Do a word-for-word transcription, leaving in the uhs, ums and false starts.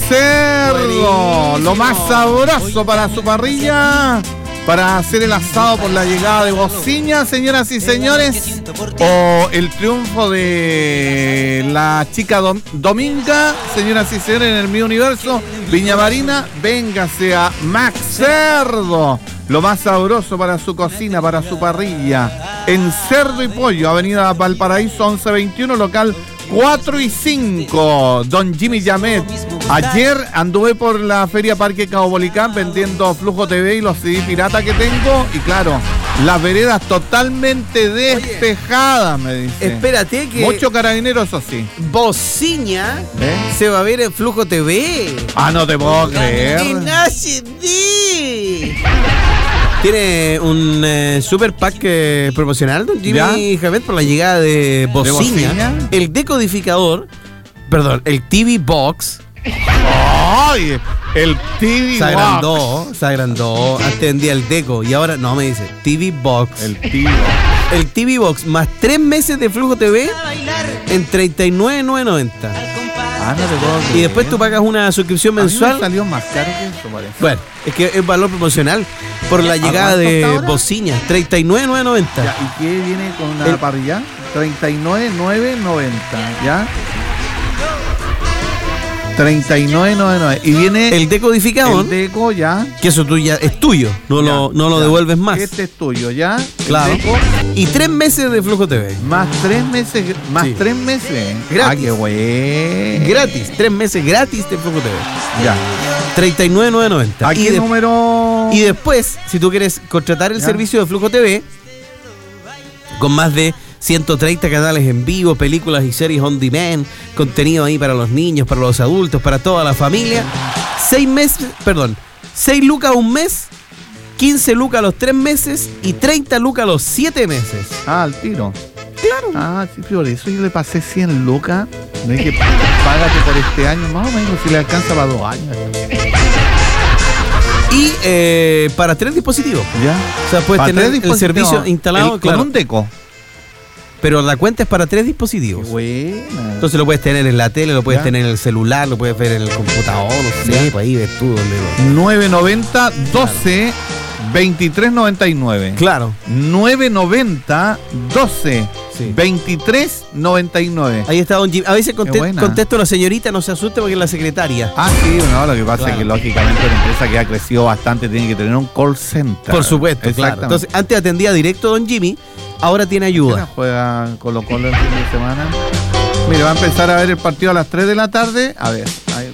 Cerdo, lo más sabroso para su parrilla, para hacer el asado por la llegada de Bociña, señoras y señores, o el triunfo de la chica Dom- Dominga, señoras y señores, en el Mi Universo, Viña Marina. Véngase a Max Cerdo, lo más sabroso para su cocina, para su parrilla, en Cerdo y Pollo, Avenida Valparaíso once veintiuno, local cuatro y cinco, Don Jimmy Yamet. Ayer anduve por la Feria Parque Caupolicán vendiendo Flujo T V y los C D pirata que tengo, y claro, las veredas totalmente despejadas, me dice. Espérate que... Mucho carabinero, eso sí. Bociña ¿Eh? se va a ver en Flujo T V. Ah, no te puedo creer. En H D. Tiene un eh, super pack eh, promocional, don Jimmy Jamet, por la llegada de Bociña. Bociña? El decodificador, perdón, el T V Box. ¡Ay! El T V Se agrandó, se agrandó. Antes vendía el deco y ahora no, me dice T V Box. El T V. El T V Box más tres meses de Flujo T V en treinta y nueve mil novecientos noventa. Ah, no te puedo creer. Y después tú pagas una suscripción A mí me mensual. salió más caro que eso, parece. Bueno, es que es valor promocional por la llegada cuánto está de ahora? Bociña, treinta y nueve mil novecientos noventa. Ya, ¿y qué viene con una El- parrilla? treinta y nueve mil novecientos noventa, ¿ya? treinta y nueve mil novecientos noventa. Y viene El decodificador, el deco, ya. que eso tú ya es tuyo, no Ya, lo, no lo ya. devuelves más. Este es tuyo, ¿ya? El Claro. deco, Y tres meses de Flujo T V. más tres meses, más Sí. tres meses. Gratis. Ah, qué güey. Gratis, tres meses gratis de Flujo T V. Ya. treinta y nueve mil novecientos noventa. ¿A Y qué de- número? Y después, si tú quieres contratar el Ya. servicio de Flujo T V, con más de ciento treinta canales en vivo, películas y series on demand, contenido ahí para los niños, para los adultos, para toda la familia, seis meses, perdón, seis lucas un mes, quince lucas los tres meses y treinta lucas los siete meses. Ah, al tiro. Claro. Ah, sí, por eso yo le pasé cien lucas. Le dije, págate por este año, más o menos, si le alcanza para dos años. Y eh, para tres dispositivos. Ya. O sea, puedes Para tener tres el dispositivos. servicio instalado, El- claro, con un deco. pero la cuenta es para tres dispositivos. Qué buena. Entonces lo puedes tener en la tele, lo puedes Ya. tener en el celular, lo puedes ver en el computador, no sé, Ya. pues ahí ves tú donde lo... nueve noventa, doce, veintitrés noventa y nueve. Claro. nueve noventa, doce, Sí. veintitrés noventa y nueve. Ahí está don Jim. A veces conte- Qué buena. contesto a la señorita, no se asuste porque es la secretaria. Ah, sí, no, lo que pasa Claro. es que lógicamente una empresa que ha crecido bastante tiene que tener un call center. Por supuesto, claro. Exactamente. Entonces, antes atendía directo don Jimmy, ahora tiene ¿Quién ayuda. juega Colo Colo el fin de semana? Mire, va a empezar a ver el partido a las tres de la tarde. A ver, ahí